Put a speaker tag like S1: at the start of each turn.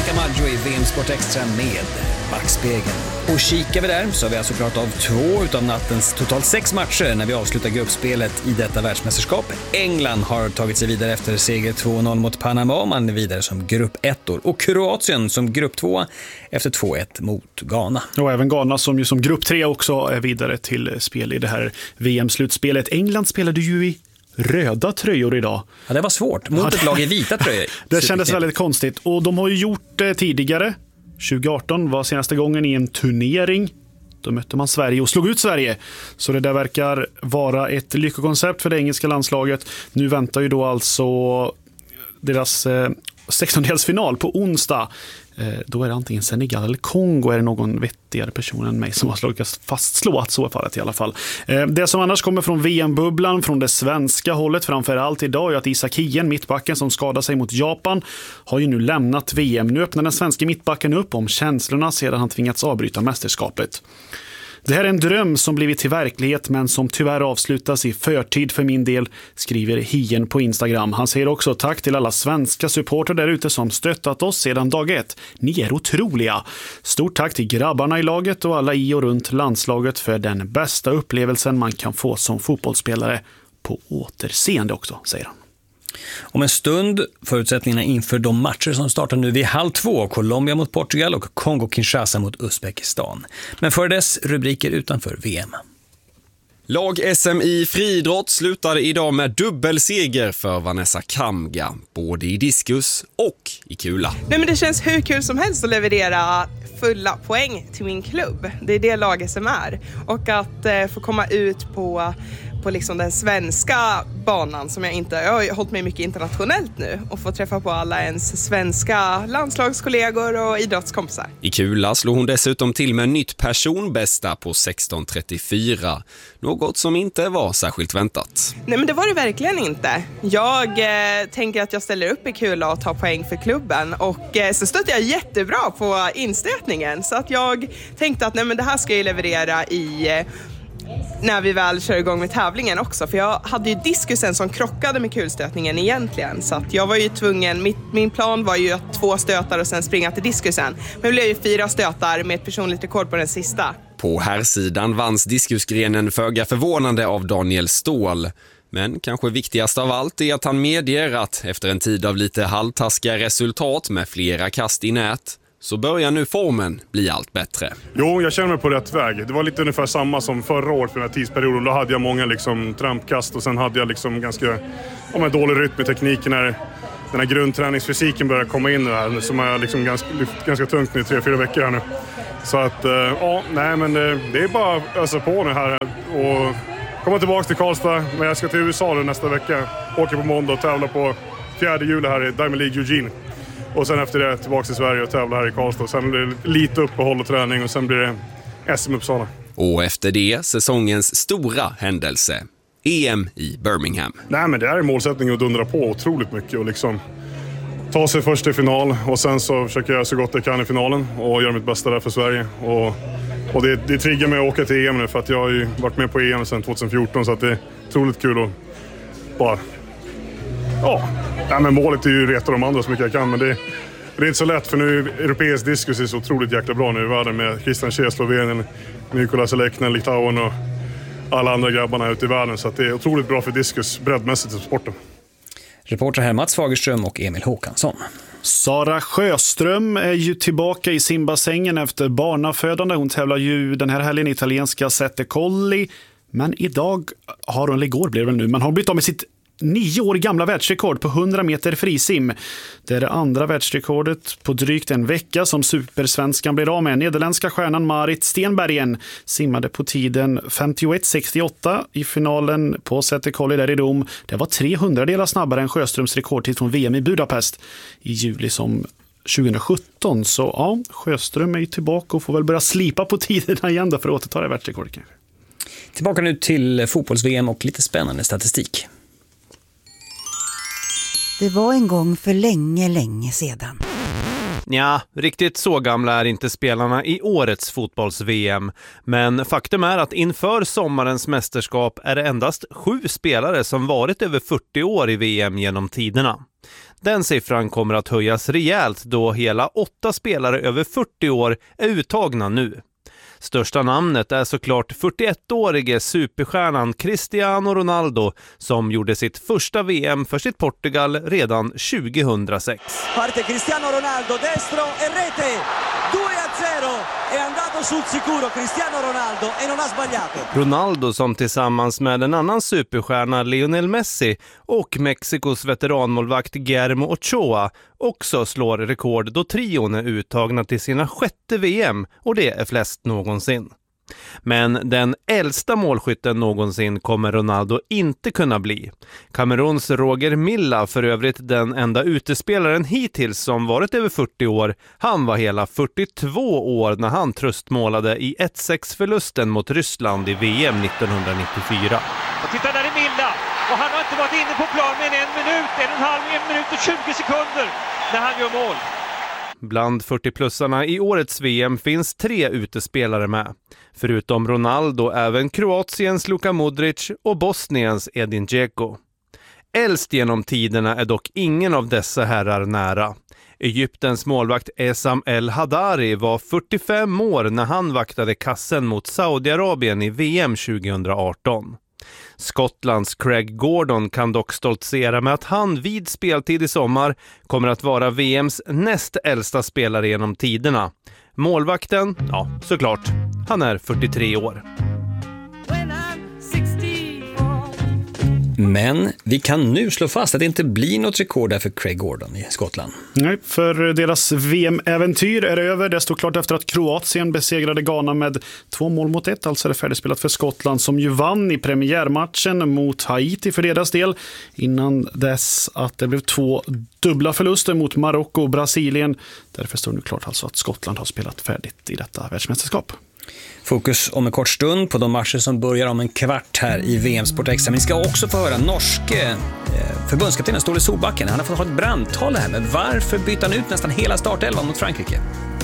S1: Camaggio i VM Sport Extra med backspegeln. Och kikar vi där så har vi alltså klarat av 2 utav nattens totalt 6 matcher när vi avslutar gruppspelet i detta världsmästerskap. England har tagit sig vidare efter seger 2-0 mot Panama. Man är vidare som grupp 1 och Kroatien som grupp 2 efter 2-1 mot Ghana.
S2: Och även Ghana som ju som grupp 3 också är vidare till spel i det här VM-slutspelet. England spelade ju i röda tröjor idag.
S1: Ja, det var svårt. Mot ett lag i vita tröjor.
S2: Det kändes väldigt konstigt. Och de har ju gjort det tidigare. 2018 var senaste gången i en turnering. Då mötte man Sverige och slog ut Sverige. Så det där verkar vara ett lyckokoncept för det engelska landslaget. Nu väntar ju då alltså deras 16-delsfinal på onsdag. Då är det antingen Senegal eller Kongo, är det någon vettigare person än mig som har lyckats fastslå att så är fallet i alla fall. Det som annars kommer från VM-bubblan, från det svenska hållet framför allt idag, är att Isak Hien, mittbacken som skadade sig mot Japan, har ju nu lämnat VM. Nu öppnar den svenska mittbacken upp om känslorna sedan han tvingats avbryta mästerskapet. Det här är en dröm som blivit till verklighet men som tyvärr avslutas i förtid för min del, skriver Hien på Instagram. Han säger också tack till alla svenska supporter där ute som stöttat oss sedan dag 1. Ni är otroliga. Stort tack till grabbarna i laget och alla i och runt landslaget för den bästa upplevelsen man kan få som fotbollsspelare. På återseende också, säger han.
S1: Om en stund förutsättningarna inför de matcher som startar nu vid 12:30, Colombia mot Portugal och Kongo-Kinshasa mot Uzbekistan. Men för dess rubriker utanför VM.
S3: Lag-SM i friidrott slutade idag med dubbelseger för Vanessa Kamga, både i diskus och i kula.
S4: Nej, men det känns hur kul som helst att leverera fulla poäng till min klubb. Det är det lag-SM är. Och att få komma ut på liksom den svenska banan som jag har hållit mig mycket internationellt nu och få träffa på alla ens svenska landslagskollegor och idrottskompisar.
S3: I kula slog hon dessutom till med nytt personbästa på 16:34, något som inte var särskilt väntat.
S4: Nej, men det var det verkligen inte. Jag tänker att jag ställer upp i kula och tar poäng för klubben och så stötte jag jättebra på instötningen så att jag tänkte att nej, men det här ska jag leverera i när vi väl kör igång med tävlingen också. För jag hade ju diskusen som krockade med kulstötningen egentligen. Så att jag var ju tvungen, min plan var ju att 2 stötar och sen springa till diskusen. Men det blev ju 4 stötar med ett personligt rekord på den sista.
S3: På herrsidan vanns diskusgrenen föga förvånande av Daniel Ståhl. Men kanske viktigast av allt är att han medger att efter en tid av lite halvtaskiga resultat med flera kast i nät så börjar nu formen bli allt bättre.
S5: Jo, jag känner mig på rätt väg. Det var lite ungefär samma som förra året för den här tidsperioden. Då hade jag många trampkast och sen hade jag ganska dålig rytm i tekniken när den här grundträningsfysiken börjar komma in här. Som är ganska tungt nu 3-4 veckor här nu. Så att, det är bara att ösa på nu här och komma tillbaka till Karlstad. Men jag ska till USA nästa vecka. Åker på måndag och tävla på 4 juli här i Diamond League Eugene. Och sen efter det tillbaka till Sverige och tävla här i Karlstad. Sen blir det lite uppehåll och träning och sen blir det SM Uppsala.
S3: Och efter det säsongens stora händelse, EM i Birmingham.
S5: Nej, men det är målsättningen att dundra på otroligt mycket och ta sig först till final. Och sen så försöker jag så gott jag kan i finalen och göra mitt bästa där för Sverige. Och det triggar mig att åka till EM nu för att jag har ju varit med på EM sedan 2014 så att det är otroligt kul att bara... Ja, men målet är ju reta de andra så mycket jag kan, men det är inte så lätt för nu europeisk diskus är så otroligt jäkla bra nu i världen med Christian Schee, Slovenien, Nikolas Leknen, Litauen och alla andra grabbarna ute i världen så att det är otroligt bra för diskus breddmässigt i sporten.
S1: Reporter här Mats Fagerström och Emil Håkansson.
S2: Sara Sjöström är ju tillbaka i simbassängen efter barnafödande. Hon tävlar ju den här helgen i italienska Sette Colli, men igår blev det nu, men har blivit av med sitt 9 år gamla världsrekord på 100 meter frisim. Det är det andra världsrekordet på drygt en vecka som supersvenskan blir av med. Nederländska stjärnan Marit Stenbergen simmade på tiden 51,68 i finalen på Sette Colli där i Rom. Det var 300 snabbare än Sjöströms rekordtid från VM i Budapest i juli som 2017. Så ja, Sjöström är ju tillbaka och får väl börja slipa på tiderna igen då för att återta det världsrekordet kanske.
S1: Tillbaka nu till fotbolls-VM och lite spännande statistik.
S6: Det var en gång för länge sedan.
S7: Ja, riktigt så gamla är inte spelarna i årets fotbolls-VM. Men faktum är att inför sommarens mästerskap är det endast 7 spelare som varit över 40 år i VM genom tiderna. Den siffran kommer att höjas rejält då hela 8 spelare över 40 år är uttagna nu. Största namnet är såklart 41-årige superstjärnan Cristiano Ronaldo som gjorde sitt första VM för sitt Portugal redan 2006.
S8: Parte Cristiano Ronaldo, destro e rete! 2-0! È andato sul sicuro Cristiano Ronaldo e non ha sbagliato.
S7: Ronaldo som tillsammans med en annan superstjärna Lionel Messi och Mexikos veteranmålvakt Guillermo Ochoa också slår rekord då trion är uttagna till sina 6:e VM och det är flest någonsin. Men den äldsta målskytten någonsin kommer Ronaldo inte kunna bli. Kameruns Roger Milla, för övrigt den enda utespelaren hittills som varit över 40 år, han var hela 42 år när han tröstmålade i 1-6-förlusten mot Ryssland i VM 1994.
S9: Och titta där är Milla, och han har inte varit inne på plan med en minut och 20 sekunder när han gör mål.
S7: Bland 40-plussarna i årets VM finns 3 utespelare med. Förutom Ronaldo även Kroatiens Luka Modric och Bosniens Edin Dzeko. Äldst genom tiderna är dock ingen av dessa herrar nära. Egyptens målvakt Essam El Hadari var 45 år när han vaktade kassen mot Saudiarabien i VM 2018. Skottlands Craig Gordon kan dock stoltsera med att han vid speltid i sommar kommer att vara VMs näst äldsta spelare genom tiderna. Målvakten, ja såklart, han är 43 år.
S1: Men vi kan nu slå fast att det inte blir något rekord där för Craig Gordon i Skottland.
S2: Nej, för deras VM-äventyr är över. Det stod klart efter att Kroatien besegrade Ghana med 2-1. Alltså är det färdigspelat för Skottland som ju vann i premiärmatchen mot Haiti för deras del. Innan dess att det blev 2 dubbla förluster mot Marocko och Brasilien. Därför står det nu klart alltså att Skottland har spelat färdigt i detta världsmästerskap.
S1: Fokus om en kort stund på de matcher som börjar om en kvart här i VM Sport Extra. Men vi ska också få höra norske förbundskaptenen Ståle Solbakken. Han har fått ha ett brandtal här, men varför byter han ut nästan hela startelvan mot Frankrike?